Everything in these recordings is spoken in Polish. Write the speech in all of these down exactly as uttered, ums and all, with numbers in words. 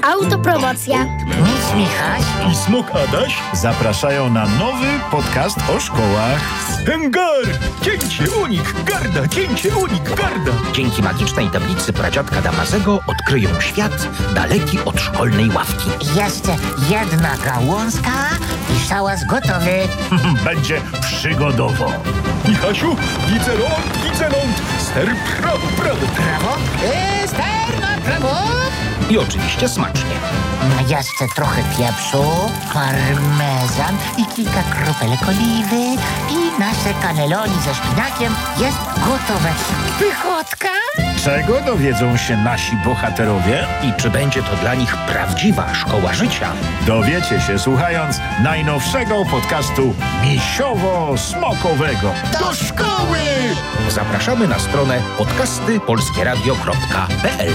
Autopromocja. Nic Michaś i Smok Adaś zapraszają na nowy podcast o szkołach. Hengar! Cięcie, unik, garda! Cięcie, unik, garda! dzięki magicznej tablicy pradziadka Damazego odkryją świat daleki od szkolnej ławki. Jeszcze jedna gałązka i szałas gotowy. Będzie przygodowo. Michasiu, widzę ląd, widzę ląd! Ster prawo, prawo! Prawo? Yy, ster na prawo. I oczywiście smacznie. Jeszcze trochę pieprzu, parmezan i kilka kropelek oliwy i nasze cannelloni ze szpinakiem jest gotowe. Pychotka? Czego dowiedzą się nasi bohaterowie? I czy będzie to dla nich prawdziwa szkoła życia? Dowiecie się słuchając najnowszego podcastu misiowo-smokowego. Do szkoły! Zapraszamy na stronę podcasty polskie radio kropka p l.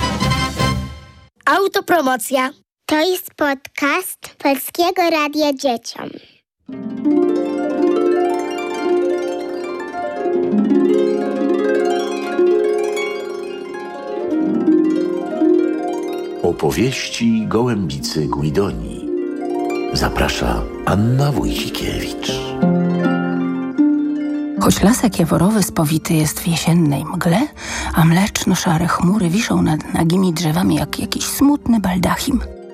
Autopromocja. To jest podcast Polskiego Radia Dzieciom. Opowieści gołębicy Guidoni. Zaprasza Anna Wójcikiewicz. Choć lasek jaworowy spowity jest w jesiennej mgle, a mleczno-szare chmury wiszą nad nagimi drzewami jak jakiś smutny baldachim.